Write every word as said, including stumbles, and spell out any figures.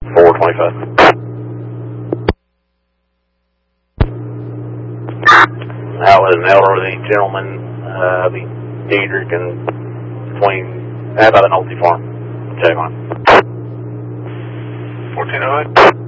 four twenty-five. That was an elderly gentleman, uh, the Diedrich and between, how about an Nolte farm? Check on. fourteen oh eight.